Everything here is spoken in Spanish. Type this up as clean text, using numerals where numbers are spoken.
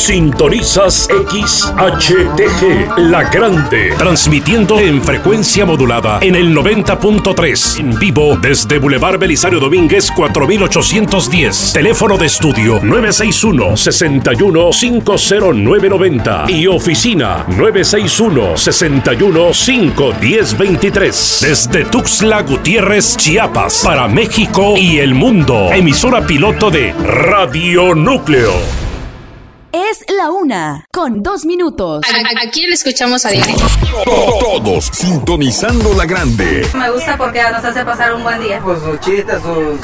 Sintonizas XHTG, La Grande, transmitiendo en frecuencia modulada en el 90.3, en vivo desde Boulevard Belisario Domínguez 4810, teléfono de estudio 961-61-50990 y oficina 961-61-51023, desde Tuxtla Gutiérrez, Chiapas, para México y el mundo, emisora piloto de Radio Núcleo. Es la 1:02. Aquí le escuchamos a diario. Todos sintonizando La Grande. Me gusta porque nos hace pasar un buen día. Pues sus chistes, sus